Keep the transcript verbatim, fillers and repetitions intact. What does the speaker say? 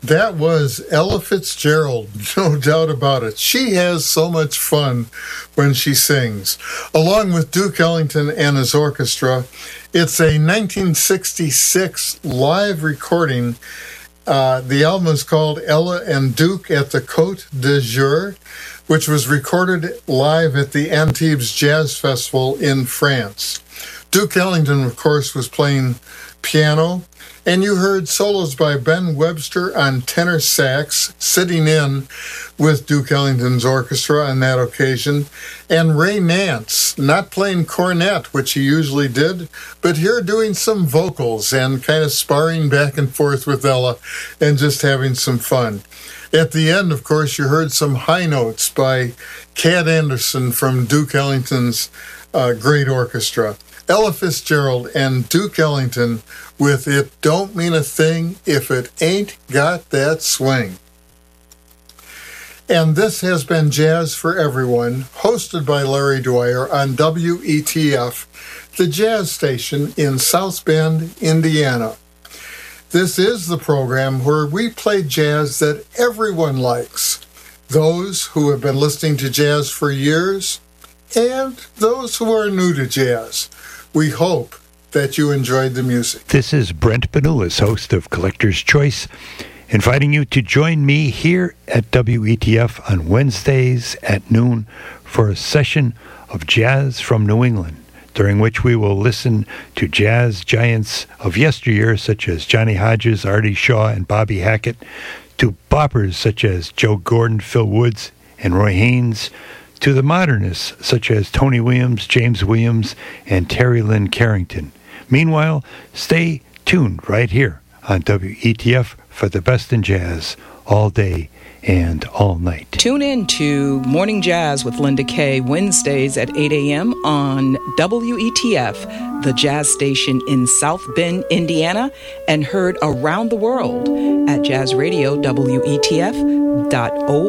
That was Ella Fitzgerald, no doubt about it. She has so much fun when she sings. Along with Duke Ellington and his orchestra, it's a nineteen sixty-six live recording. Uh, the album is called Ella and Duke at the Côte d'Azur, which was recorded live at the Antibes Jazz Festival in France. Duke Ellington, of course, was playing piano, and you heard solos by Ben Webster on tenor sax, sitting in with Duke Ellington's orchestra on that occasion, and Ray Nance, not playing cornet, which he usually did, but here doing some vocals and kind of sparring back and forth with Ella and just having some fun. At the end, of course, you heard some high notes by Cat Anderson from Duke Ellington's uh, great orchestra. Ella Fitzgerald and Duke Ellington with It Don't Mean a Thing If It Ain't Got That Swing. And this has been Jazz for Everyone, hosted by Larry Dwyer on W E T F, the jazz station in South Bend, Indiana. This is the program where we play jazz that everyone likes, those who have been listening to jazz for years and those who are new to jazz. We hope that you enjoyed the music. This is Brent Benulis, host of Collector's Choice, inviting you to join me here at W E T F on Wednesdays at noon for a session of Jazz from New England, during which we will listen to jazz giants of yesteryear such as Johnny Hodges, Artie Shaw, and Bobby Hackett, to boppers such as Joe Gordon, Phil Woods, and Roy Haynes, to the modernists such as Tony Williams, James Williams, and Terry Lynn Carrington. Meanwhile, stay tuned right here on W E T F for the best in jazz all day and all night. Tune in to Morning Jazz with Linda Kay, Wednesdays at eight a.m. on W E T F, the jazz station in South Bend, Indiana, and heard around the world at jazz radio W E T F dot org.